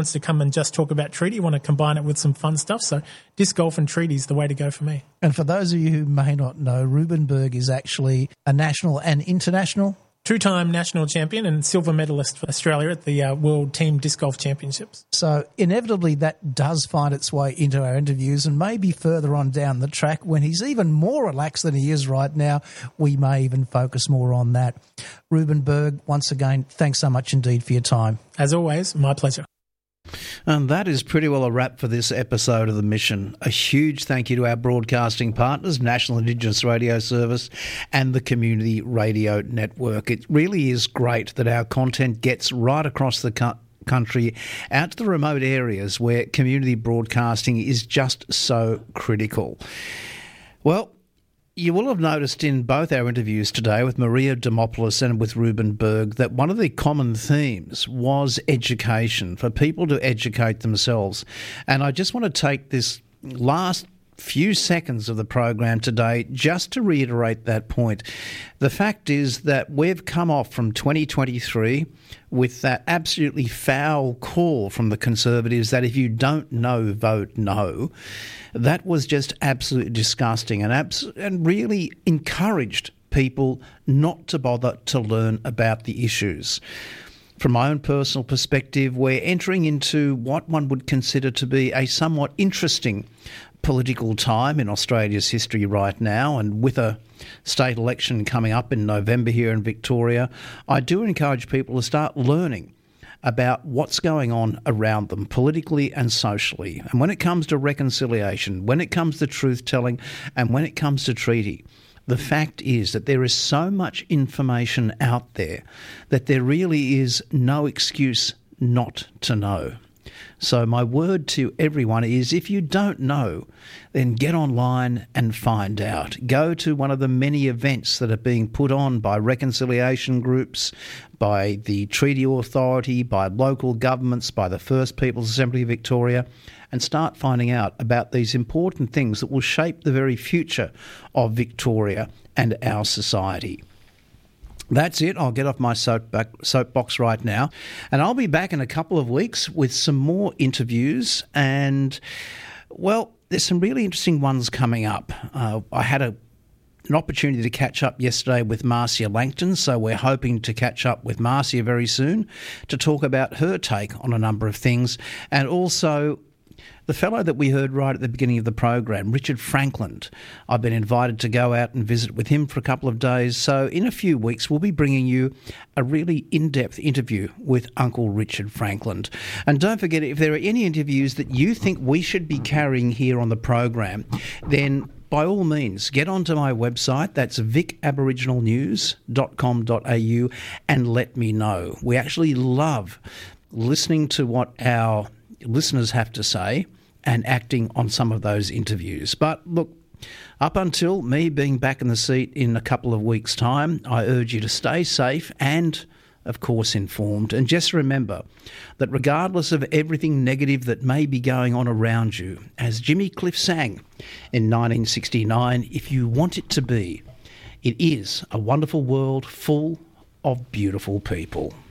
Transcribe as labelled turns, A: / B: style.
A: wants to come and just talk about treaty, want to combine it with some fun stuff. So disc golf and treaty is the way to go for me.
B: And for those of you who may not know, Ruben Berg is actually a national and international
A: two-time national champion and silver medalist for Australia at the World Team Disc Golf Championships.
B: So inevitably that does find its way into our interviews, and maybe further on down the track when he's even more relaxed than he is right now, we may even focus more on that. Ruben Berg, once again, thanks so much indeed for your time.
A: As always, my pleasure.
C: And that is pretty well a wrap for this episode of The Mission. A huge thank you to our broadcasting partners, National Indigenous Radio Service and the Community Radio Network. It really is great that our content gets right across the country out to the remote areas where community broadcasting is just so critical. Well, you will have noticed in both our interviews today with Maria Demopoulos and with Ruben Berg that one of the common themes was education, for people to educate themselves. And I just want to take this last few seconds of the program today just to reiterate that point. The fact is that we've come off from 2023 with that absolutely foul call from the Conservatives that if you don't know, vote no. That was just absolutely disgusting and really encouraged people not to bother to learn about the issues. From my own personal perspective, we're entering into what one would consider to be a somewhat interesting political time in Australia's history right now, and with a state election coming up in November here in Victoria, I do encourage people to start learning about what's going on around them politically and socially. And when it comes to reconciliation, when it comes to truth-telling, and when it comes to treaty, the fact is that there is so much information out there that there really is no excuse not to know. So my word to everyone is, if you don't know, then get online and find out. Go to one of the many events that are being put on by reconciliation groups, by the Treaty Authority, by local governments, by the First Peoples Assembly of Victoria, and start finding out about these important things that will shape the very future of Victoria and our society. That's it. I'll get off my soapbox right now. And I'll be back in a couple of weeks with some more interviews. And, well, there's some really interesting ones coming up. I had an opportunity to catch up yesterday with Marcia Langton, so we're hoping to catch up with Marcia very soon to talk about her take on a number of things. And also the fellow that we heard right at the beginning of the program, Richard Franklin. I've been invited to go out and visit with him for a couple of days. So in a few weeks, we'll be bringing you a really in-depth interview with Uncle Richard Franklin. And don't forget, if there are any interviews that you think we should be carrying here on the program, then by all means, get onto my website. That's vicaboriginalnews.com.au and let me know. We actually love listening to what our listeners have to say and acting on some of those interviews. But look, up until me being back in the seat in a couple of weeks' time, I urge you to stay safe and, of course, informed. And just remember that regardless of everything negative that may be going on around you, as Jimmy Cliff sang in 1969, if you want it to be, it is a wonderful world full of beautiful people.